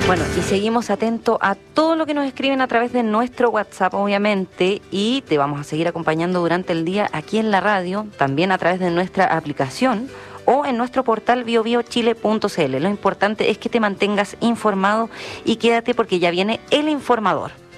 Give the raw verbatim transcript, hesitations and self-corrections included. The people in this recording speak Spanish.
Bueno, y seguimos atentos a todo lo que nos escriben a través de nuestro WhatsApp, obviamente, y te vamos a seguir acompañando durante el día aquí en la radio, también a través de nuestra aplicación o en nuestro portal bio bio chile punto c l. Lo importante es que te mantengas informado y quédate porque ya viene El Informador.